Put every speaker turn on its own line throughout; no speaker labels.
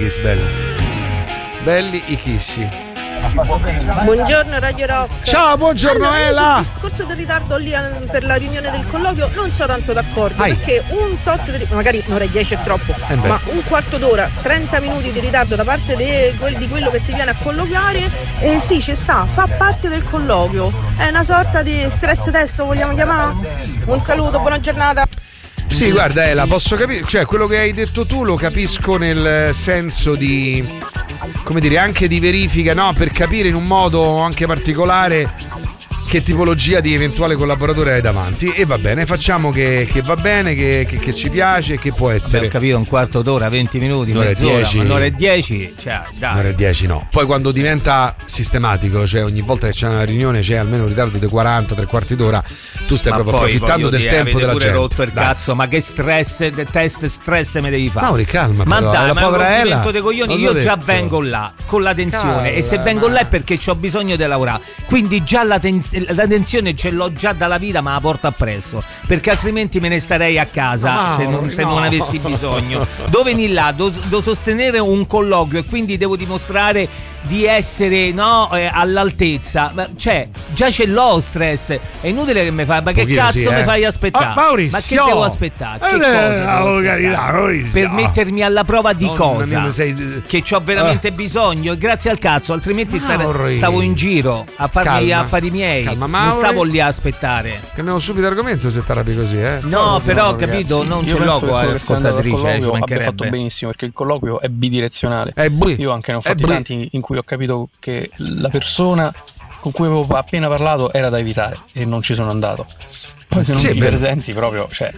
Kiss, belli i Kissi.
Buongiorno Radio Rock.
Ciao, buongiorno
allora,
Ela.
Sul discorso del ritardo lì per la riunione del colloquio non sono tanto d'accordo, perché un tot magari un'ora e 10 è troppo, ma un quarto d'ora, 30 minuti di ritardo da parte di quello che ti viene a colloquiare, sì, ci sta, fa parte del colloquio, è una sorta di stress test, vogliamo chiamare? Un saluto, buona giornata.
Sì, guarda Ela, posso capire, cioè quello che hai detto tu lo capisco nel senso di, come dire, anche di verifica, no? Per capire in un modo anche particolare che tipologia di eventuale collaboratore hai davanti, e va bene, facciamo che va bene, che ci piace, che può essere.
Ho capito, un quarto d'ora, 20 minuti,
un'ora
mezz'ora,
10.
Un'ora e 10, cioè dai.
Un'ora e 10 no. Poi quando diventa sistematico, cioè ogni volta che c'è una riunione c'è almeno un ritardo di 40, tre quarti d'ora, tu stai proprio approfittando del tempo della gente.
Ma rotto il cazzo, ma che stress, test stress me devi fare?
Mauri, calma,
ma
però,
dai,
la povera Ela,
dei coglioni, io già vengo là con la tensione, e se vengo là è perché ho bisogno di lavorare, quindi già la tensione ce l'ho già dalla vita, ma la porto appresso, perché altrimenti me ne starei a casa se non avessi bisogno. Devo venire là, devo sostenere un colloquio e quindi devo dimostrare di essere all'altezza, cioè già ce l'ho stress, è inutile che mi fai, ma che cazzo mi fai aspettare? Ma che devo aspettare? Che cosa per mettermi alla prova di cosa? Che ho veramente bisogno, e grazie al cazzo, altrimenti stavo in giro a farmi affari miei. Non stavo lì a aspettare.
Cambiamo subito argomento se t'arrabbi così,
No, però capito, non ce l'ho qua l'ascoltatrice,
abbia fatto benissimo, perché il colloquio è bidirezionale. Io anche ne ho fatti tanti in cui ho capito che la persona con cui avevo appena parlato era da evitare e non ci sono andato. Poi se non ti presenti proprio, cioè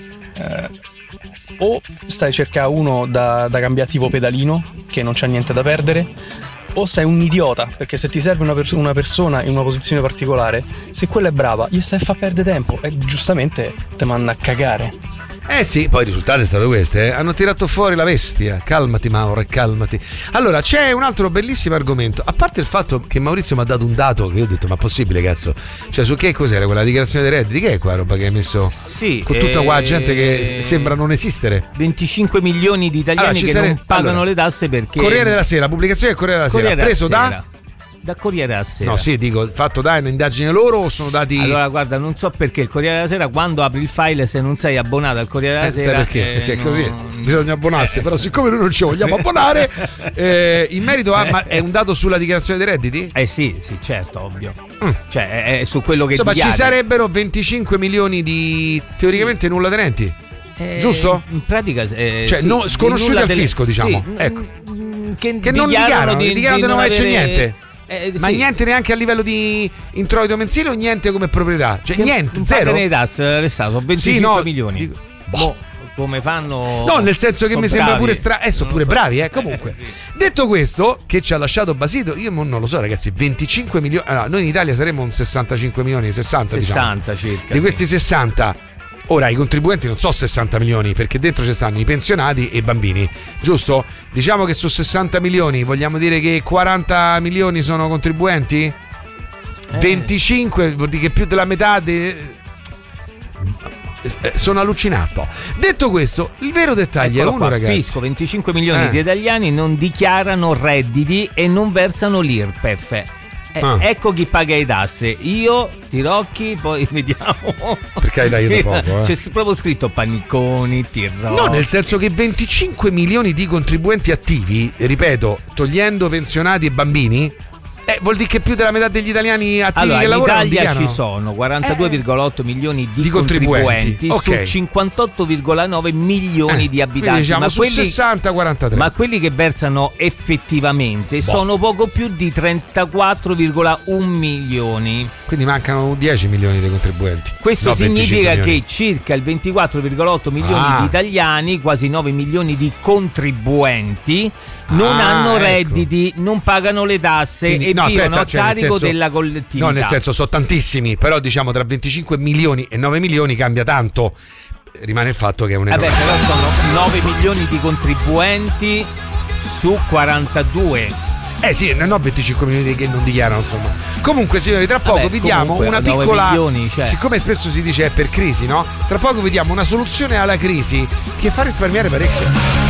o stai a cercare uno da cambiare tipo pedalino che non c'ha niente da perdere, o sei un idiota, perché se ti serve una persona in una posizione particolare, se quella è brava gli stai a far perdere tempo e giustamente te manda a cagare.
Sì, poi il risultato è stato questo, hanno tirato fuori la bestia. Calmati Mauro, calmati. Allora, c'è un altro bellissimo argomento, a parte il fatto che Maurizio mi ha dato un dato che io ho detto, ma possibile cazzo, cioè su che cos'era quella dichiarazione dei redditi, che è qua roba che hai messo con tutta qua gente che sembra non esistere?
25 milioni di italiani che non pagano le tasse perché
Corriere della Sera, pubblicazione del Corriere della Sera, preso
da Corriere della Sera.
No, sì, dico, fatto da un'indagine loro o sono dati.
Allora, guarda, non so perché il Corriere della Sera, quando apri il file, se non sei abbonato al Corriere della Sera.
Perché così bisogna abbonarsi, però siccome noi non ci vogliamo abbonare, in merito a. Ma è un dato sulla dichiarazione dei redditi?
Sì, certo, ovvio. Cioè, è su quello che
insomma,
dichiari.
Ci sarebbero 25 milioni di teoricamente nulla tenenti. Giusto?
In pratica,
sconosciuti al fisco, diciamo. Ecco.
Che
non dichiarano
di
non averci niente. Ma
sì.
niente neanche a livello di introito mensile o niente come proprietà? Cioè niente, zero.
Le tasse, Alessandro, 25 milioni. Come fanno?
No, nel senso che mi sembra pure sono pure bravi, comunque.
Sì.
Detto questo, che ci ha lasciato basito, io non lo so, ragazzi, 25 milioni. Allora, noi in Italia saremmo un 65 milioni, 60 diciamo.
Circa.
Di questi 60. Ora i contribuenti non so 60 milioni, perché dentro ci stanno i pensionati e i bambini, giusto? Diciamo che su 60 milioni vogliamo dire che 40 milioni sono contribuenti? 25 vuol dire che più della metà sono allucinato. Detto questo, il vero dettaglio è uno, ragazzi.
Fisco, 25 milioni di italiani non dichiarano redditi e non versano l'IRPEF. Ecco chi paga le tasse. Io, Tirocchi, poi vediamo.
Perché hai tagliato poco?
C'è proprio scritto Paniconi, Tirocchi.
No, nel senso che 25 milioni di contribuenti attivi, ripeto, togliendo pensionati e bambini, vuol dire che più della metà degli italiani attivi che lavorano
in Italia ci sono 42,8 milioni di contribuenti su 58,9 milioni di abitanti,
diciamo, ma su 60-43.
Ma quelli che versano effettivamente sono poco più di 34,1 milioni.
Quindi mancano 10 milioni di contribuenti.
Questo significa che circa il 24,8 milioni di italiani, quasi 9 milioni di contribuenti, non hanno redditi, non pagano le tasse. Quindi, e vivono a carico della collettività.
No, nel senso sono tantissimi, però diciamo tra 25 milioni e 9 milioni cambia tanto. Rimane il fatto che è un errore.
Però sono 9 milioni di contribuenti su 42.
Sì, non ho 25 milioni che non dichiarano, insomma. Comunque, signori, tra poco vediamo una piccola.
Milioni, cioè.
Siccome spesso si dice è per crisi, no? Tra poco vediamo una soluzione alla crisi che fa risparmiare parecchio.